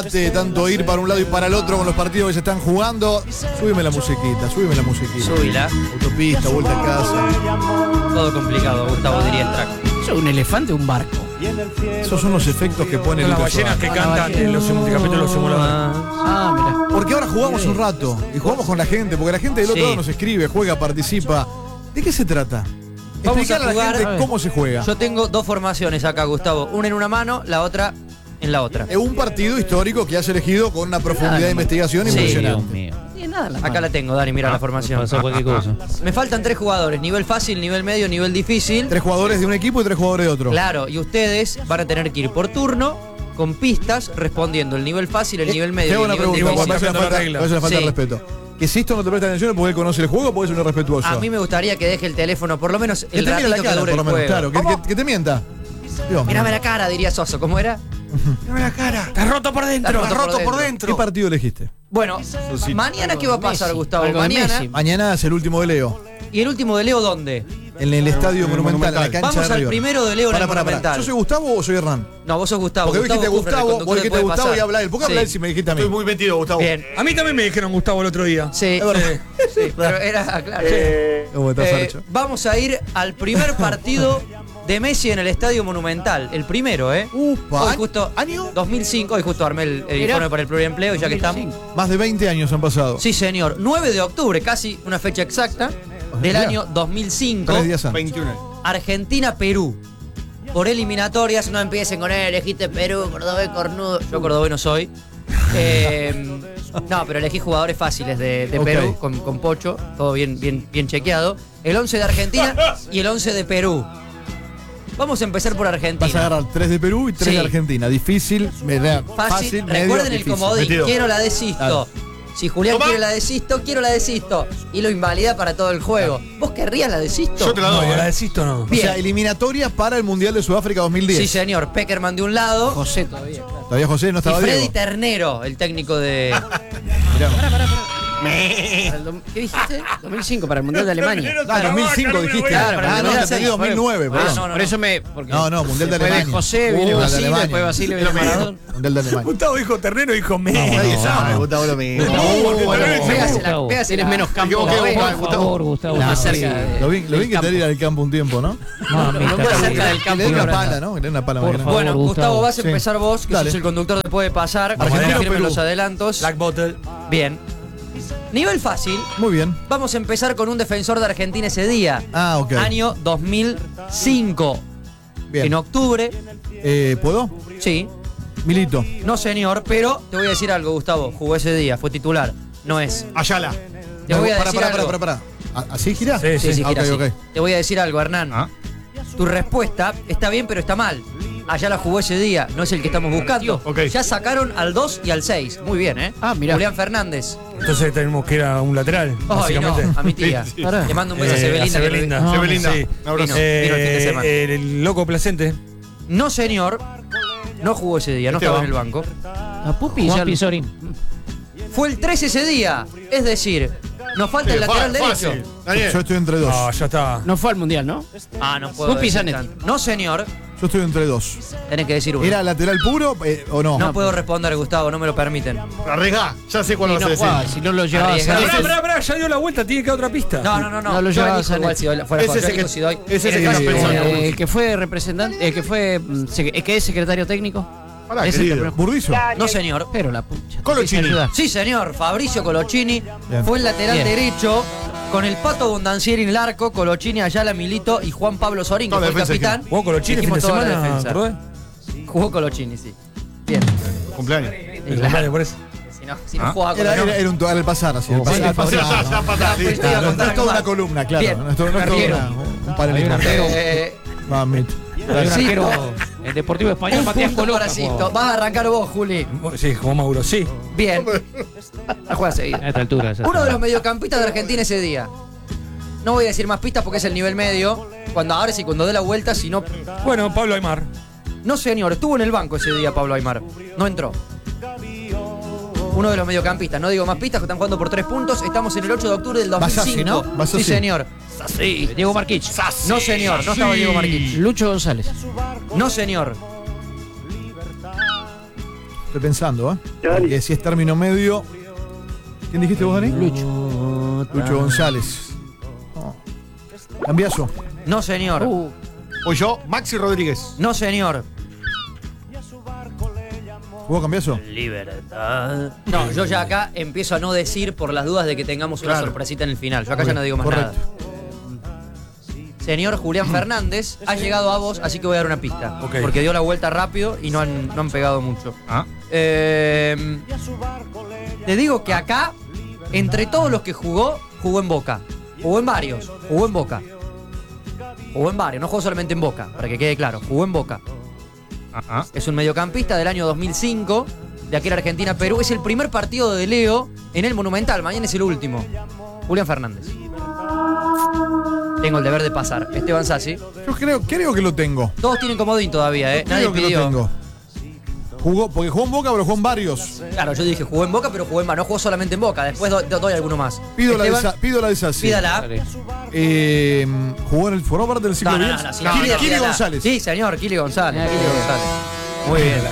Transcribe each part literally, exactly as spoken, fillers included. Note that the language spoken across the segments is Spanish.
de tanto ir para un lado y para el otro con los partidos que se están jugando. Súbeme la musiquita, súbeme la musiquita. Súbila. Autopista, vuelta a casa. Todo complicado, Gustavo diría el track. ¿Eso es un elefante o un barco? Esos son los efectos que pone Las el ballenas que cantan en los capítulos de los simuladores. Ah, mira. Porque ahora jugamos un rato y jugamos con la gente, porque la gente del otro Sí. lado nos escribe, juega, participa. ¿De qué se trata? Vamos a Explicarle a la jugar- gente cómo se juega. Yo tengo dos formaciones acá, Gustavo. Una en una mano, la otra en la otra. Es un partido histórico que has elegido con una profundidad de investigación Sí, impresionante. Dios mío. No tiene nada en la Acá mano. la tengo, Dani, mira la formación. Pasó cualquier cosa. Me faltan tres jugadores, nivel fácil, nivel medio, nivel difícil. Tres jugadores de un equipo y tres jugadores de otro. Claro, y ustedes van a tener que ir por turno con pistas respondiendo el nivel fácil, el Eh, nivel medio Te y hago el una nivel pregunta, difícil. porque me Cambiando la falta, regla. me hace una falta de Sí. respeto. Que si esto no te presta atención es porque él conoce el juego o porque es un irrespetuoso. A mí me gustaría que deje el teléfono, por lo menos que el te mire la ratito que cara, dure por lo el menos, juego. claro. Que, que- que te mienta. Dios, Mírame la cara, diría Soso. ¿Cómo era? Mírame la cara. Está roto por dentro. Está roto por dentro. ¿Qué partido elegiste? Bueno, mañana ¿qué va a pasar, Messi, Gustavo? algo de Mañana. Messi. Mañana es el último de Leo. ¿Y el último de Leo dónde? En el Estadio el Monumental, en la Monumental. cancha Vamos de al River. primero de Leo en Pará, el pará, pará. Monumental. ¿Yo soy Gustavo o soy Hernán? No, vos sos Gustavo. Porque vos dijiste Kufrer, el Gustavo, conductor vos de dijiste Puede Gustavo Pasar. y habla él. ¿Por qué habla Sí. él si me dijiste a mí? Estoy muy metido, Gustavo. Bien. A mí también me dijeron Gustavo el otro día. Sí, Es verdad. sí, pero era claro. ¿Cómo estás, Eh, Archo? vamos a ir al primer partido de Messi en el Estadio Monumental. El primero, ¿eh? Upa. Hoy justo ¿Año? dos mil cinco, hoy justo armé el, el informe para el pluriempleo, ya que estamos. Más de veinte años han pasado. Sí, señor. nueve de octubre, casi una fecha exacta, del Mirá. año dos mil cinco. Tres días antes. veintiuno. Argentina-Perú. Por eliminatorias, no empiecen con él, elegiste Perú, cordobés, cornudo. Yo cordobés no soy. Eh, no, pero elegí jugadores fáciles de, de Ok. Perú, con, con Pocho, todo bien, bien, bien chequeado. El once de Argentina y el once de Perú. Vamos a empezar por Vas a Argentina. agarrar tres de Perú y tres Sí. de Argentina. Difícil, media- Fácil. fácil, medio, Recuerden el difícil. comodín. Metido. Quiero la desisto. Claro. Si Julián Toma. quiere la desisto, quiero la desisto. Y lo invalida para todo el juego. ¿Vos querrías la desisto? Yo te la No, doy. la eh. desisto no. O Bien. sea, eliminatoria para el Mundial de Sudáfrica dos mil diez. Sí, señor. Peckerman de un lado. José todavía, claro. Todavía José no Y estaba Freddy Diego. Ternero, el técnico de. Para el dom- ¿Qué dijiste? dos mil cinco para el Mundial de Alemania. Ah, dos mil cinco dijiste. Claro, para el ah, no, Mundial te entendí seis. dos mil nueve, Por perdón. eso, no, no, por no. eso me. Porque No, no, Mundial de después Alemania. José, viene Uh, Basile, de Alemania. después Basile, viene Maradona. Mundial de Alemania. Gustavo dijo Ternero, dijo me. Nadie sabe, Gustavo, lo mismo. Pégase la- Tienes menos campo. Me equivoqué, Por Gustavo. favor, Gustavo. Más cerca de- Lo bien, lo bien que te ir al campo un tiempo, ¿no? No, no, más cerca del Que campo. le den que una ahora pala, está. ¿no? Que le den una pala más Por grande. favor. Bueno, Gustavo, Gustavo. vas a Sí. empezar vos, que Dale. sos el conductor de Puede Pasar. Argentina, Confirme Perú. los adelantos. Black Bottle. Bien. Nivel fácil. Muy bien. Vamos a empezar con un defensor de Argentina ese día. Ah, ok. Año dos mil cinco. Bien. En octubre. Eh, ¿Puedo? Sí. Milito. No, señor, pero te voy a decir algo, Gustavo. Jugó ese día, fue titular. No es. Ayala. Te voy a Pará, decir pará, algo. pará, pará, pará. ¿A- ¿Así gira? Sí, Sí, sí, Ah, gira ok, así. ok. Te voy a decir algo, Hernán. Ah. Tu respuesta está bien, pero está mal. Allá la jugó ese día, no es el que estamos buscando. Ok. Ya sacaron al dos y al seis. Muy bien, ¿eh? Ah, mirá. Julián Fernández. Entonces tenemos que ir a un lateral, Ay, básicamente. no, a mi tía. Sí, sí. Pará. Le mando un beso Eh, a Sebelinda. a que Sebelinda. lo- No, Sebelinda. sí. Un abrazo. Vino. Vino el fin de semana. Eh, el loco placente. No, señor. No jugó ese día, no Esteban. estaba en el banco. A Pupi Juan ya. Pisori. Fue el tres ese día. Es decir, nos falta el Sí, lateral fa- fácil. derecho. Daniel. Yo estoy entre dos. Ah, ya está. No fue al Mundial, ¿no? Ah, no puedo. Pupi decir Zanetti. tanto. No, señor. Yo estoy entre dos. Tenés que decir uno. ¿Era lateral puro eh, o no? No puedo responder, Gustavo, no me lo permiten. Arriesgá. Ya sé cuál Y vas a no decir. jugaba, si no lo llevabas Arriesgado. a Pará, Ese- pará, pará, ya dio la vuelta, tiene que dar otra pista. No, no, no, no. No lo Yo llevaba elijo a igual Zanetti. si doy, fuera de Ese juego. es Yo el elijo que- si doy. ese es el Eh, que estás pensando. Eh, el que fue representante, el que fue, mm, sec- el que es secretario técnico. Pará, Ese querido. que- ¿Burdizo? No, señor. Pero la pucha. Colochini. te quise ayudar. Sí, señor. Fabricio Colochini Bien. fue el lateral Bien. derecho con el Pato Bondancieri en el arco, Colochini, Ayala, Milito y Juan Pablo Sorín, que Toda fue la el defensa capitán. ¿Jugó con los chiles fin de Dijimos toda la semana, defensa. Rubén? Jugó Colochini, sí. Bien. Cumpleaños. El cumpleaños, por eso. Si no, si no jugaba Era, era, Colochini. era un al pasar así. al pasar, al O sea, pasar, ya, ¿no? ya patá, pues, listo. te iba a Claro, no contar es toda algo una más. columna, claro. Bien. No es todo- no es todo Carriero. una- un paralelismo. Eh, Mamita. Hay un Sí, arquero, no. el Deportivo Español, un Matías punto Coloca. para Sisto. Vas a arrancar vos, Juli. Sí, como Mauro, sí. Bien. La juega seguida. A esta altura. ya Uno está. de los mediocampistas de Argentina ese día. No voy a decir más pistas porque es el nivel medio. Cuando ahora sí, cuando dé la vuelta, si no. Bueno, Pablo Aymar. No, señor, estuvo en el banco ese día Pablo Aymar. No entró. Uno de los mediocampistas. No digo más pistas, que están jugando por tres puntos. Estamos en el ocho de octubre del dos mil cinco. Basassi, ¿no? Basassi. Sí, señor. Diego Marquich. No, señor. No estaba Diego Marquich. Lucho González. No, señor. Estoy pensando, ¿eh? Dani. Que si es término medio. ¿Quién dijiste vos, Dani? Lucho. Lucho González. Oh. Cambiazo. No, señor. Uh, O yo, Maxi Rodríguez. No, señor. ¿Jugó Cambiazo? Libertad. No, yo ya acá empiezo a no decir por las dudas de que tengamos una Claro. sorpresita en el final. Yo acá Ok, ya no digo más correcto. nada. Señor Julián Fernández, ha llegado a vos, así que voy a dar una pista. Ok. Porque dio la vuelta rápido y no han, no han pegado mucho. Ah. Eh, te digo que acá, entre todos los que jugó, jugó en Boca. Jugó en varios, jugó en Boca. Jugó en varios, no jugó solamente en Boca, para que quede claro. Jugó en Boca. Ah, Es un mediocampista del año dos mil cinco, de aquella Argentina-Perú. Es el primer partido de Leo en el Monumental. Mañana es el último. Julián Fernández. Tengo el deber de pasar. Esteban Sassi. Yo creo, creo que lo tengo. Todos tienen comodín todavía, ¿eh? Nadie Creo que pidió. lo tengo. Jugó, porque jugó en Boca, pero jugó en varios. Claro, yo dije jugó en Boca, pero jugó en Boca. No jugó solamente en Boca. Después do- do- doy alguno más. Pido la, de Esteban, Sa- pido la de Sassi. Pídala. Eh, jugó en el formó parte del ciclo No, no, bien. no, no, sí, Kili- no, Kili pídala. González. Sí, señor, Kili González. Ah, Kili Kili González. Muy bien.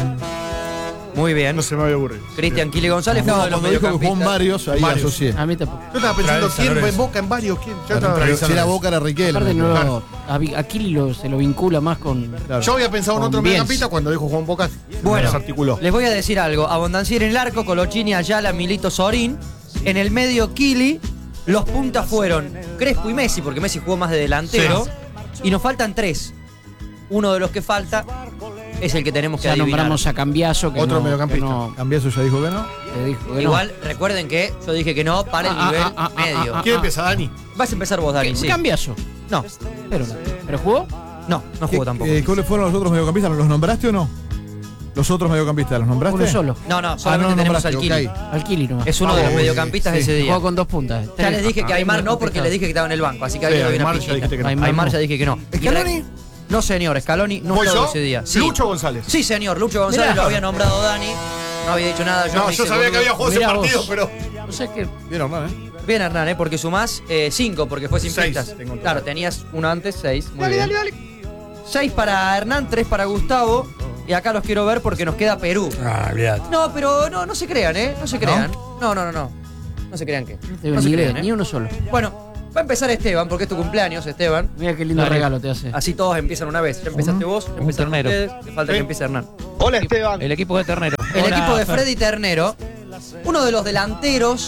Muy bien. No se me había ocurrido. Cristian Kili González fue No, uno de los cuando dijo que jugó en mediocampistas. varios, ahí Varios. asocié. a mí tampoco. Yo estaba pensando, Trae San ¿quién Lorenzo. en Boca en varios? ¿Quién? Yo, Claro, estaba pero si era pensando. Boca era Riquelme. Aparte, no Claro. lo, a Vi- a Kili lo- se lo vincula más con. Claro. Yo había pensado en Con otro Bielsa. mediocampista cuando dijo Juan Boca. Bueno, se articuló. les voy a decir algo. Abondancier en el arco, Colochini, Ayala, Milito, Sorín. En el medio, Kili. Los puntas fueron Crespo y Messi, porque Messi jugó más de delantero. Y nos faltan tres. Uno de los que falta es el que tenemos que Ya adivinar. nombramos a Cambiaso, que Otro no, mediocampista. que no- Cambiazo ya dijo que no. que dijo que no. Igual, recuerden que yo dije que no para el Ah, nivel ah, ah, ah, medio. ah, ¿Quién empieza, Dani? Vas a empezar vos, Dani. Sí. Cambiaso. No, Pero, ¿pero jugó? no, no jugó tampoco. Eh, ¿Cuáles fueron los otros mediocampistas? ¿Los nombraste o no? ¿Los otros mediocampistas los nombraste? Uno solo. No, no, Ah, solamente no tenemos nombraste, al Kili. ok. Al Kili nomás. Es uno de los Ah, mediocampistas sí. de ese día. Jugó con dos puntas. Ya les dije que Ah, Aymar muy no, porque complicado. les dije que estaba en el banco, así que ahí Sí, le doy una Aymar ya pistita. dijiste que no. Aymar Aymar no. ya dije que no. ¿Scaloni? No, señor, Scaloni no ¿Voy estaba yo? ese día. Sí. Lucho González. Sí, señor, Lucho González Mirá. lo había nombrado Dani. No había dicho nada. Yo No, me yo hice sabía que boludo. había jugado ese Mirá partido, vos. pero. O sea que. Bien, Hernán, ¿eh? Bien, Hernán, ¿eh? Porque sumás eh, cinco, porque fue sin Seis pistas. tengo en total. Claro, tenías uno antes, seis. Muy bien. Seis para Hernán, tres para Gustavo. Y acá los quiero ver porque nos queda Perú. Ah, olvidate. No, pero no, no se crean, ¿eh? No se crean. No, no, no, no. No se crean que. Te No se ni, crean, ¿eh? ni uno solo. Bueno, va a empezar Esteban, porque es tu cumpleaños, Esteban. Mira qué lindo Dale. regalo te hace. Así todos empiezan una vez. Ya empezaste vos, ya empezaron ternero. ustedes. Le falta que empiece Hernán. Hola Esteban. El equipo de Ternero. El Hola, equipo de Fer. Freddy Ternero, uno de los delanteros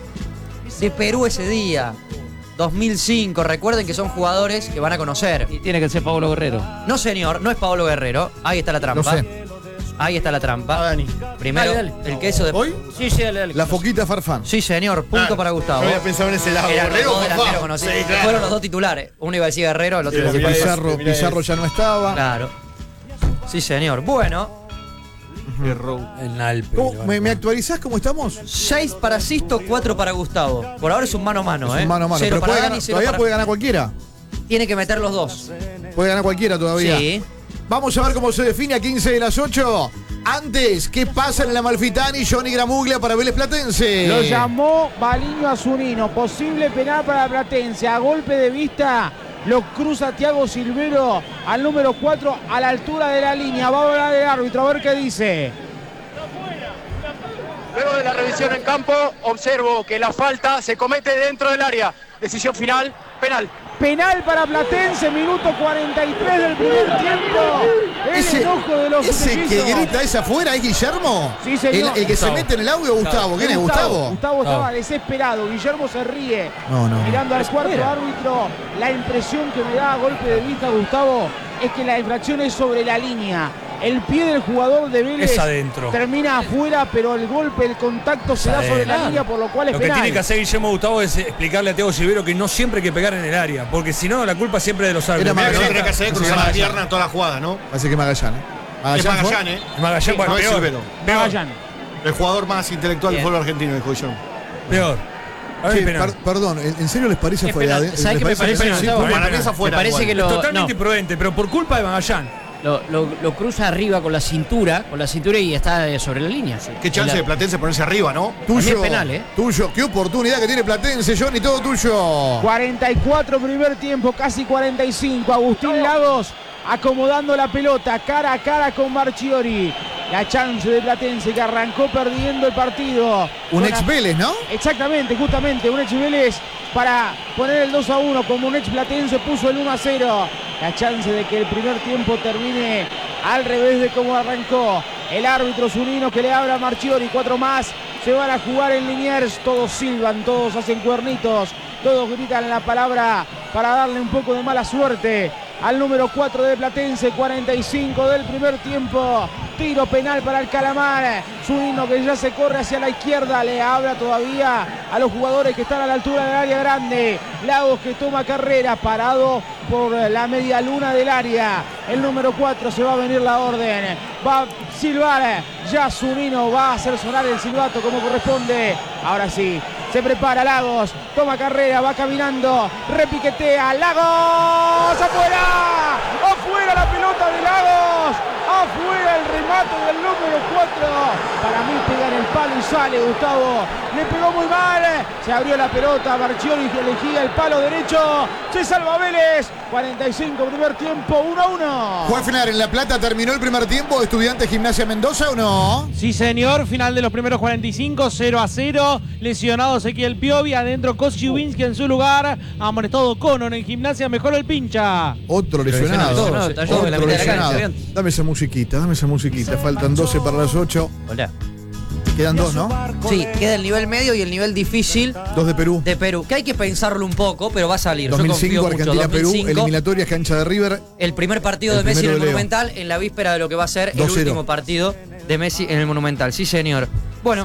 de Perú ese día, dos mil cinco. Recuerden que son jugadores que van a conocer. Y tiene que ser Pablo Guerrero. No, señor, no es Paolo Guerrero. Ahí está la trampa. Lo sé. Ahí está la Ah, trampa. Dani. Primero, Dale, el queso de. ¿Hoy? Sí, sí, dale, dale. La foquita Farfán. Sí, señor, punto Ah, para Gustavo. Yo había pensado en ese lado. Eran los Borrego, dos papá. delanteros conocidos. Sí, claro. Fueron los dos titulares. Uno iba a decir Guerrero, el otro Sí, iba a decir mirá Farfán. Pizarro, mirá Pizarro eso. ya no estaba. Claro. Sí, señor. Bueno, El nalpe. ¿Cómo? ¿Me, me actualizás cómo estamos? seis para Sisto, cuatro para Gustavo. Por ahora es un mano a mano, Es ¿eh? un mano a mano. Cero Pero para puede Dani, ganar- cero todavía para- puede ganar cualquiera. Tiene que meter los dos. Puede ganar cualquiera todavía. Sí. Vamos a ver cómo se define a quince de las ocho. Antes, ¿qué pasa en la Amalfitani? Johnny Gramuglia para Vélez Platense. Lo llamó Baliño Azunino. Posible penal para Platense. A golpe de vista lo cruza Thiago Silvero al número cuatro a la altura de la línea. Va a hablar el árbitro a ver qué dice. Luego de la revisión en campo, observo que la falta se comete dentro del área. Decisión final, penal. Penal para Platense, minuto cuarenta y tres del primer tiempo. El Ese, enojo de los ese que mellizos. grita es afuera, ¿es Guillermo? Sí, señor. El, el que se Gustavo. mete en el audio, Gustavo. ¿Quién es Gustavo? Gustavo estaba Gustavo. desesperado. Guillermo se ríe. No, no. Mirando al cuarto árbitro, la impresión que me da a golpe de vista, Gustavo, es que la infracción es sobre la línea. El pie del jugador de Vélez Es adentro. termina afuera, pero el golpe, el contacto se da sobre la adentro. línea, por lo cual es Lo que penal. tiene que hacer Guillermo Gustavo es explicarle a Thiago Silvero que no siempre hay que pegar en el área, porque si no, la culpa siempre es de los árbitros. Era Mirá que Magallanes. no tenés que hacer es cruzar la pierna en toda la jugada, ¿no? Parece que Magallanes. Es Magallanes fue. Magallanes, ¿eh? Magallanes, bueno, no es peor, Silvero. peor, Magallanes. El jugador más intelectual del Bien. fútbol argentino, dijo Guillermo. peor. A ver, Che, penal. per- perdón, ¿en en serio les parece Es afuera? penal. ¿Les ¿Sabés qué me parece, penal? Gustavo? Sí, Para mí es Me afuera. parece igual. que lo, Es totalmente no, imprudente, pero por culpa de Magallanes. lo, lo- lo cruza arriba con la cintura, con la cintura y está eh, sobre la línea. Qué chance de Platense ponerse arriba, ¿no? Tuyo, También penal, ¿eh? Tuyo, qué oportunidad que tiene Platense, Johnny, todo tuyo. cuarenta y cuatro primer tiempo, casi cuarenta y cinco. Agustín Lagos acomodando la pelota cara a cara con Marchiori. la chance de Platense que arrancó perdiendo el partido. Un Con ex la- Vélez, ¿no? Exactamente, justamente, un ex Vélez para poner el dos a uno, como un ex Platense puso el uno a cero. La chance de que el primer tiempo termine al revés de cómo arrancó. El árbitro Zunino que le habla a Marchiori, cuatro más, se van a jugar en Liniers, todos silban, todos hacen cuernitos, todos gritan la palabra para darle un poco de mala suerte al número cuatro de Platense. Cuarenta y cinco del primer tiempo, tiro penal para el Calamar. Zunino que ya se corre hacia la izquierda, le habla todavía a los jugadores que están a la altura del área grande. Lagos que toma carrera, parado por la media luna del área. El número cuatro, se va a venir la orden, va a silbar ya Zunino, va a hacer sonar el silbato como corresponde. Ahora sí, se prepara Lagos, toma carrera, va caminando, repiquetea, Lagos, afuera, afuera la pelota de Lagos, afuera el remate del número cuatro, para mí pega en el palo y sale Gustavo, le pegó muy mal, se abrió la pelota, Marchiori que elegía el palo derecho, se salva Vélez, cuarenta y cinco primer tiempo, uno a uno. Juan Fenar, en La Plata terminó el primer tiempo, Estudiantes Gimnasia Mendoza o no? Sí, señor. Final de los primeros cuarenta y cinco, cero a cero. Lesionado Ezequiel Piovi. Adentro Kosciuszynski en su lugar. Amonestado Conon en Gimnasia. Mejoró el pincha. Otro lesionado. lesionado, está yendo de la Otro mitad de la cancha, lesionado. bien. Dame esa musiquita, dame esa musiquita. Faltan doce para las ocho. Hola. Quedan dos, ¿no? Sí, queda el nivel medio y el nivel difícil Dos de Perú. de Perú, que hay que pensarlo un poco, pero va a salir. dos mil cinco, Yo confío mucho. Argentina-Perú, dos mil cinco, eliminatorias, cancha de River. el primer partido El de Messi en primero el de Leo. Monumental, en la víspera de lo que va a ser el dos cero. último partido de Messi en el Monumental. Sí, señor. Bueno,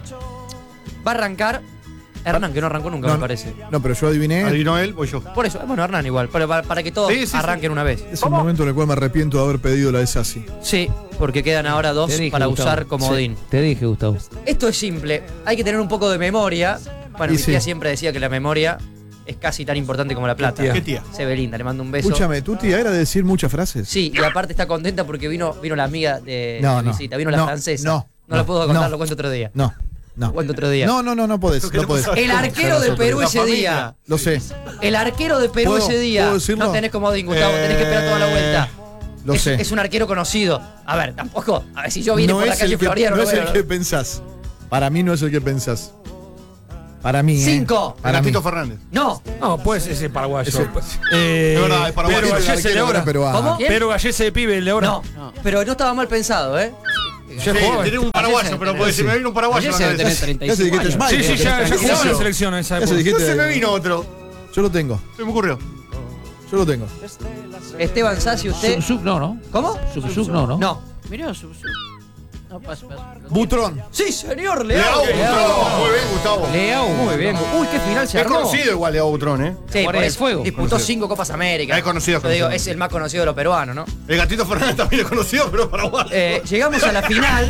va a arrancar Hernán, que no arrancó nunca, No, me parece. No, pero yo adiviné. Adivinó él, voy yo. Por eso, bueno, Hernán igual, para, para- para que todos Sí, sí, sí. arranquen una vez. Es un momento en el cual me arrepiento de haber pedido la de Sassi. Sí, porque quedan ahora dos Te dije, para Gustavo. usar comodín. Te dije, Gustavo. Esto es simple, hay que tener un poco de memoria. Bueno, Y mi sí. tía siempre decía que la memoria es casi tan importante como la plata. ¿Qué tía? Se ve linda, le mando un beso. Escúchame, ¿tu tía era de decir muchas frases? Sí, y aparte está contenta porque vino, vino la amiga de, No, de no. visita, vino la No, francesa. no, No lo no, puedo contar, no. lo cuento otro día. No, no. Lo cuento otro día. No, no, no, no podés. No podés. El arquero de Perú La ese familia. día. Lo sé, El arquero de Perú ¿Puedo- ese día. puedo decirlo? No tenés comodín, Gustavo, tenés que esperar toda la vuelta. lo es, sé. es un arquero conocido. A ver, tampoco. A ver, si yo vine no por la es calle el que, Floriano. no lo es veo, el ¿no? que pensás. Para mí no es el que pensás. Para mí. ¿eh? Cinco. Para mí. Gatito Fernández. No. No, pues ese paraguayo. Ese- Eh, Es verdad, es paraguayo. Pero El Gallese de arquero ahora. era peruano. ¿Cómo? ¿Quién? Pero Gallese de pibe, el de ahora. No. Pero no estaba mal pensado, ¿eh? Ya Sí, jugaba. tiene un paraguayo, pero puede decir, me vino un paraguayo. Ayer en se la debe tener cabeza. treinta y Ya se cinco dijiste años. Smile. Sí, sí, ya, ya jugaba en la selección en esa Ya se época. dijiste- No se me vino otro. Yo lo tengo. Se me ocurrió. Yo lo tengo. Esteban Sassi, usted. Suk, Suk no, ¿no? ¿Cómo? Suk, Suk no, ¿no? No. Mirá, su, su- No, paso, paso. Butrón. Sí, señor, Leao, Leao. Butrón. Muy bien, Gustavo. Leao. Muy bien. Uy, qué final se Es armó. conocido igual Leao Butrón, ¿eh? Sí, Por por el eso. fuego. Disputó Conocido. cinco Copas América. Es conocido, Yo digo, conocido. es el más conocido de los peruanos, ¿no? El Gatito Fernández también es conocido, pero paraguayo. Eh, llegamos a la final.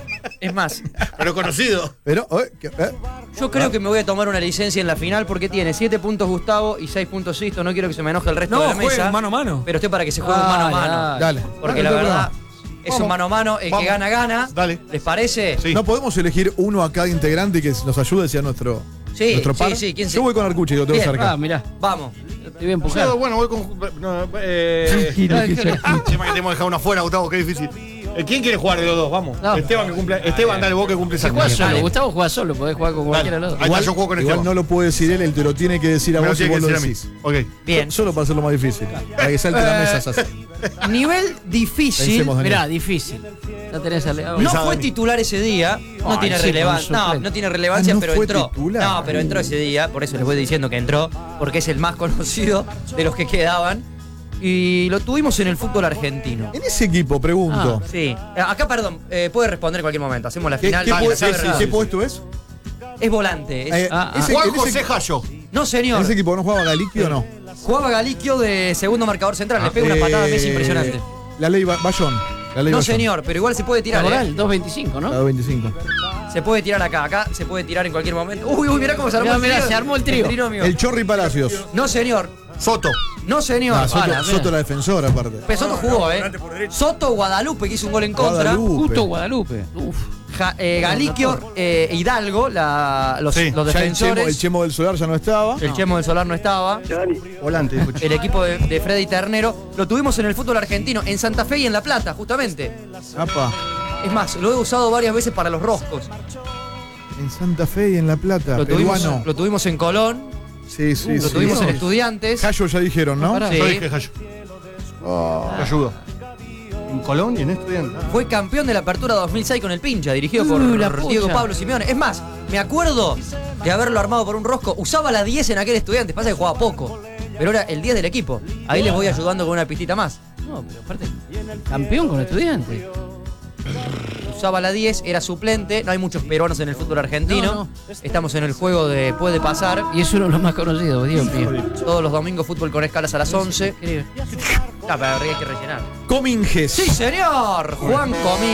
Es más, Pero conocido. Pero, eh, ¿qué? ¿Eh? yo creo que me voy a tomar una licencia en la final porque tiene siete puntos Gustavo y seis puntos Sisto. No quiero que se me enoje el resto No, de la jueguen mesa. mano a mano. Pero estoy para que se juegue un mano a mano. Dale. Porque Dale, la dale, verdad dale. es Vamos. un mano a mano. El que Vamos. gana, gana. Dale. ¿Les parece? Sí. No podemos elegir uno a cada integrante que nos ayude hacia nuestro, Sí, nuestro sí, par. sí, ¿quién se- Yo voy con Arcuchi, lo tengo Bien. cerca. Ah, mirá, Vamos. te voy a empujar. Yo, bueno, voy con. No, eh, Tranquilo, que se- Encima que tenemos que dejar uno afuera, Gustavo, qué difícil. Eh, ¿Quién quiere jugar de los dos? Vamos. No. Esteban que cumple. Esteban, dale vos que cumple Se esa juega cosa. solo, Dale. Gustavo juega solo, podés jugar con cualquiera de los dos. Ahí está, yo juego con Igual Esteban. no lo puede decir él, él te lo tiene que decir a Me lo vos y tiene vos que lo decir a mí. decís. Ok. Bien. Solo para hacerlo más difícil. Para que salte la mesa, Sassi. Nivel difícil. Pensemos, Daniel. Mirá, difícil. Ya tenés a Leao. No Pensá, fue Dani. titular ese día, no Ay, tiene sí, relevancia. con No, suplente. no tiene relevancia, Ah, no pero fue entró. titular. No, pero entró ese día, por eso les voy diciendo que entró, porque es el más conocido de los que quedaban. Y lo tuvimos en el fútbol argentino. En ese equipo, pregunto. Sí. Eh, Acá, perdón, eh, puede responder en cualquier momento. Hacemos la ¿Qué, final. qué Dale, pu- sabe qué- rápido. qué puesto es? Es volante. es- Eh, ah, ah. ese- Juan en ese- José Jayo. No, ¿En señor. ese equipo no jugaba Galiquio o no? Jugaba Galiquio de segundo marcador central. Le pega una patada a Messi Eh, impresionante. La ley Ba- Bayón. La ley No, Bayón. señor, pero igual se puede tirar. Laboral, ¿eh? dos veinticinco, La ¿no? de veinticinco. Se puede tirar acá. Acá se puede tirar en cualquier momento. Uy, uy, mirá cómo se armó Mirá, el mirá, trío. se armó el trío. trinomio. El Chorri Palacios. No, señor. Soto. No, señor. Ah, Soto, Ah, la- Soto la defensora, aparte. Pero Soto jugó, ¿eh? Soto Guadalupe, que hizo un gol en contra. Guadalupe. Justo Guadalupe. Uf. Ja- eh, Galiquio, eh, Hidalgo, la- los, Sí, los Ya el Chemo, defensores. el Chemo del Solar ya no estaba. El Chemo del Solar no estaba. Volante. dijo Chico. El equipo de, de Freddy Ternero. Lo tuvimos en el fútbol argentino, en Santa Fe y en La Plata, justamente. Apa. Es más, lo he usado varias veces para los roscos. En Santa Fe y en La Plata. Lo tuvimos, peruano. lo tuvimos en Colón, Sí, sí, lo sí. tuvimos sí. en Estudiantes. Jayo ya dijeron, ¿no? Sí. Yo dije Jayo. Te ayudo. En Colón y en Estudiantes. Fue campeón de la Apertura dos mil seis con el Pincha, dirigido por Uh, la pucha. Diego Pablo Simeone. Es más, me acuerdo de haberlo armado por un rosco. Usaba la diez en aquel Estudiantes, pasa que jugaba poco. Pero era el diez del equipo. Ahí les voy ayudando con una pistita más. No, pero aparte, campeón con Estudiantes. Usaba la diez, era suplente. No hay muchos peruanos en el fútbol argentino. No, no. Estamos en el juego de Puede Pasar. Y es uno de los más conocidos, Dios mío. Todos los domingos fútbol con escalas a las once. No, pero hay que rellenar. Cominges. ¡Sí, señor! Juan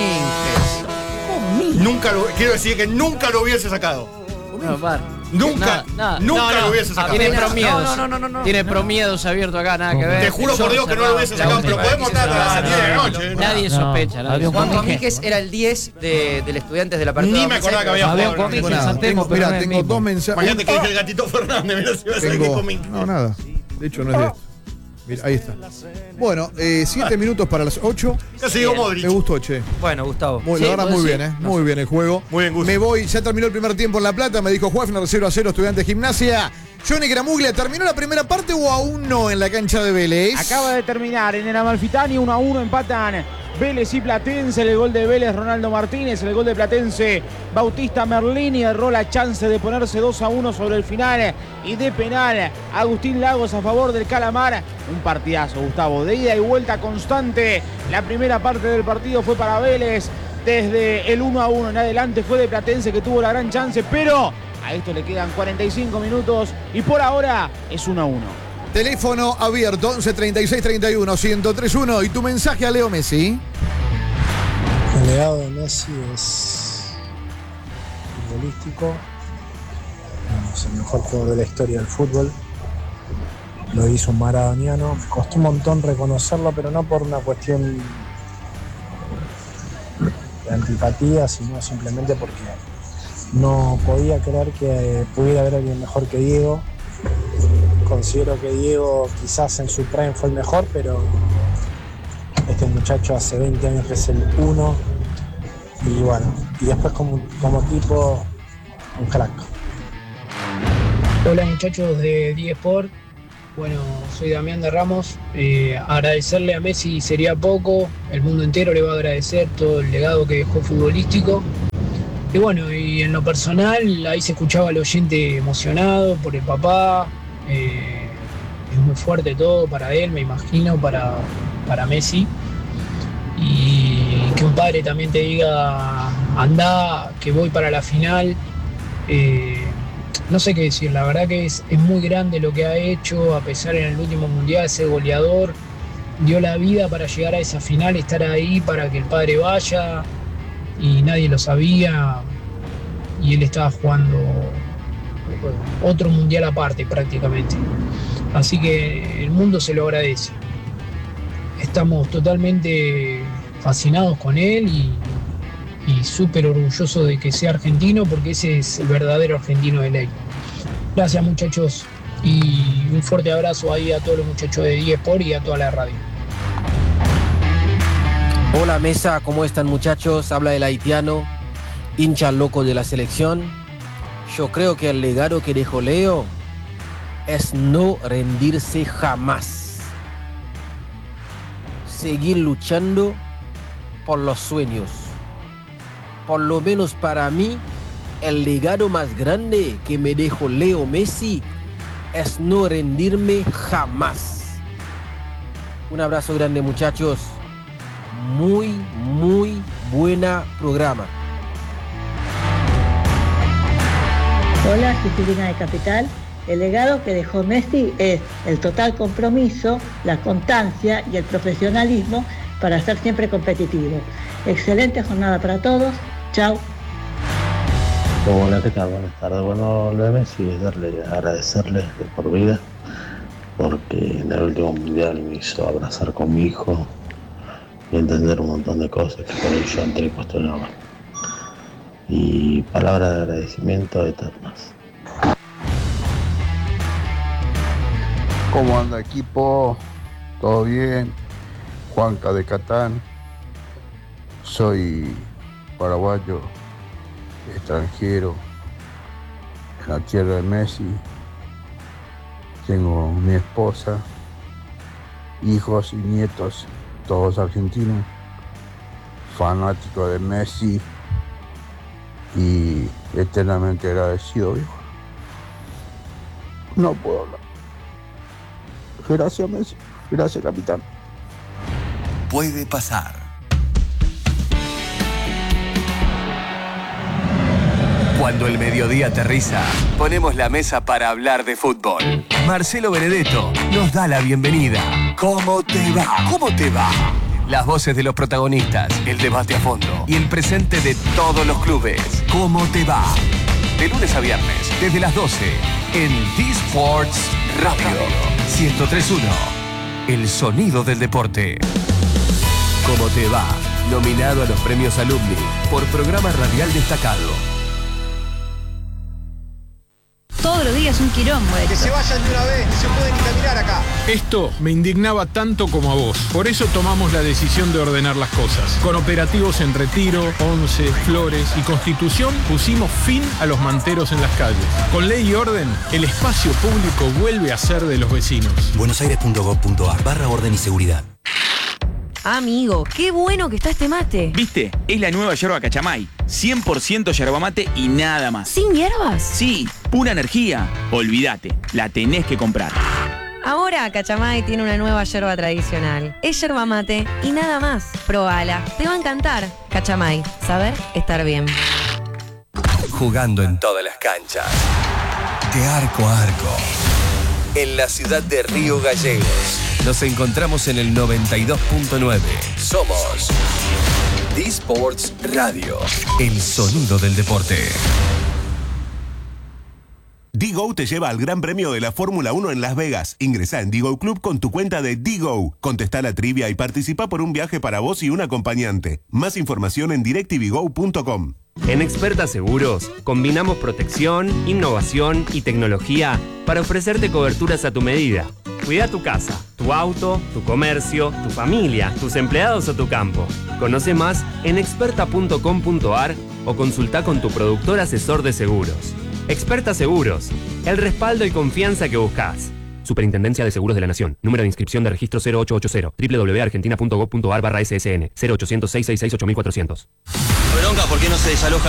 Cominges. Nunca lo, quiero decir que nunca lo hubiese sacado. No, par. Nunca, Nada, nada. nunca No, no. lo hubiese sacado. Tiene Apenas- promiedos. no, no, no, no, no. Tiene promiedos abiertos acá, nada que ver. Te juro por Dios que no lo hubiese La sacado, pero última podemos vez que estar se a las sacó. diez de la noche. Nadie No, sospecha. nadie había un sospecha. Juan Cominges. Comínguez era el diez de, del Estudiantes de la Apertura. Ni me dos mil seis, acordaba que había Había un jugado. Cominges Tengo en nada. San Telmo, Tengo, pero mirá, no es el tengo mismo. dos mensajes. Imagínate que dije el gatito Fernández, mira si va a ser Tengo. que comí. No, nada. De hecho, no es de esto. Mira, ahí está. Bueno, eh, siete minutos para las ocho. Casi digo Bien. Modric. Me gustó, che. Bueno, Gustavo. Muy, Sí, la verdad, pues muy sí. bien, ¿eh? Muy bien el juego. Muy bien, Gus. Me voy, ya terminó el primer tiempo en La Plata, me dijo Juefner, cero a cero, Estudiantes Gimnasia. Johnny Gramuglia, ¿terminó la primera parte o aún no en la cancha de Vélez? Acaba de terminar en el Amalfitani, uno a uno empatan Vélez y Platense. El gol de Vélez, Ronaldo Martínez. El gol de Platense, Bautista Merlini. Erró la chance de ponerse dos a uno sobre el final. Y de penal, Agustín Lagos a favor del Calamar. Un partidazo, Gustavo, de ida y vuelta constante. La primera parte del partido fue para Vélez. Desde el uno a uno en adelante fue de Platense, que tuvo la gran chance, pero a esto le quedan cuarenta y cinco minutos y por ahora es uno a uno. Teléfono abierto, once treinta y seis treinta y uno, ciento tres uno. Y tu mensaje a Leo Messi. El legado de Messi es futbolístico, es el mejor jugador de la historia del fútbol. Lo hizo un maradoniano. Me costó un montón reconocerlo, pero no por una cuestión de antipatía, sino simplemente porque no podía creer que pudiera haber alguien mejor que Diego. Considero que Diego quizás en su prime fue el mejor, pero este muchacho hace veinte años que es el uno. Y bueno, y después como, como tipo, un crack. Hola muchachos de D-Sport, bueno, soy Damián de Ramos. Eh, agradecerle a Messi sería poco, el mundo entero le va a agradecer todo el legado que dejó futbolístico. Y bueno, y en lo personal, ahí se escuchaba al oyente emocionado por el papá. Eh, es muy fuerte todo para él, me imagino, para, para Messi. Y que un padre también te diga, andá, que voy para la final. Eh, no sé qué decir, la verdad que es, es muy grande lo que ha hecho, a pesar en el último mundial de ser goleador. Dio la vida para llegar a esa final, estar ahí para que el padre vaya. Y nadie lo sabía. Y él estaba jugando otro mundial aparte prácticamente. Así que el mundo se lo agradece. Estamos totalmente fascinados con él y, y súper orgullosos de que sea argentino, porque ese es el verdadero argentino de ley. Gracias muchachos y un fuerte abrazo ahí a todos los muchachos de D-Sport y a toda la radio. Hola mesa, ¿cómo están muchachos? Habla el haitiano, hincha loco de la selección. Yo creo que el legado que dejó Leo es no rendirse jamás. Seguir luchando por los sueños. Por lo menos para mí, el legado más grande que me dejó Leo Messi es no rendirme jamás. Un abrazo grande muchachos. Muy, muy buena programa. Hola, soy Silvina de Capital. El legado que dejó Messi es el total compromiso, la constancia y el profesionalismo para ser siempre competitivo. Excelente jornada para todos. Chao. Hola, ¿qué tal? Buenas tardes. Bueno, lo de Messi es darle, agradecerle de por vida, porque en el último mundial me hizo abrazar con mi hijo y entender un montón de cosas que por ello antes le cuestionaba. Y palabras de agradecimiento eternas. ¿Cómo anda equipo? ¿Todo bien? Juanca de Catán. Soy paraguayo, extranjero, en la tierra de Messi. Tengo mi esposa, hijos y nietos, todos argentinos, fanáticos de Messi y eternamente agradecido, viejo. No puedo hablar. Gracias, Messi. Gracias, capitán. Puede pasar. Cuando el mediodía aterriza, ponemos la mesa para hablar de fútbol. Marcelo Benedetto nos da la bienvenida. ¿Cómo te va? ¿Cómo te va? Las voces de los protagonistas, el debate a fondo y el presente de todos los clubes. ¿Cómo te va? De lunes a viernes, desde las doce, en D-Sports Radio ciento tres punto uno. El sonido del deporte. ¿Cómo te va? Nominado a los premios Alumni por programa radial destacado. Todos los días un quilombo. Que se vayan de una vez, no se pueden ni caminar acá. Esto me indignaba tanto como a vos. Por eso tomamos la decisión de ordenar las cosas. Con operativos en Retiro, Once, Flores y Constitución pusimos fin a los manteros en las calles. Con ley y orden, el espacio público vuelve a ser de los vecinos. buenosaires.gov.ar barra orden y seguridad. Amigo, qué bueno que está este mate. ¿Viste? Es la nueva yerba Cachamay. cien por ciento yerba mate y nada más. ¿Sin hierbas? Sí, pura energía. Olvídate, la tenés que comprar. Ahora Cachamay tiene una nueva yerba tradicional. Es yerba mate y nada más. Probala, te va a encantar. Cachamay, saber estar bien. Jugando en todas las canchas. De arco a arco. En la ciudad de Río Gallegos. Nos encontramos en el noventa y dos punto nueve. Somos D-Sports Radio. El sonido del deporte. D-Go te lleva al Gran Premio de la Fórmula uno en Las Vegas. Ingresá en D-Go Club con tu cuenta de D-Go. Contestá la trivia y participa por un viaje para vos y un acompañante. Más información en direct t v go punto com. En Experta Seguros, combinamos protección, innovación y tecnología para ofrecerte coberturas a tu medida. Cuida tu casa, tu auto, tu comercio, tu familia, tus empleados o tu campo. Conoce más en experta punto com punto a r o consulta con tu productor asesor de seguros. Experta Seguros, el respaldo y confianza que buscas. Superintendencia de Seguros de la Nación. Número de inscripción de registro cero ocho ocho cero. doble u doble u doble u punto argentina punto gov punto a r barra S S N. cero ochocientos, seiscientos sesenta y seis, ocho mil cuatrocientos. Bronca, ¿por qué no se desaloja